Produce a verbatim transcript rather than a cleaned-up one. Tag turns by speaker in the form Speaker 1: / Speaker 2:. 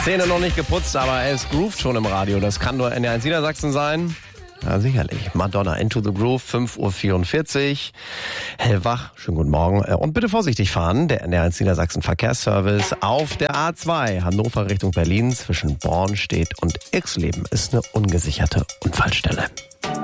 Speaker 1: Zähne noch nicht geputzt, aber es groovt schon im Radio. Das kann nur N R eins Niedersachsen sein. Ja, sicherlich. Madonna, Into the Groove, fünf Uhr vierundvierzig. Hellwach, schönen guten Morgen. Und bitte vorsichtig fahren. Der N R eins Niedersachsen Verkehrsservice auf der A zwei, Hannover Richtung Berlin, zwischen Bornstedt und Irxleben ist eine ungesicherte Unfallstelle.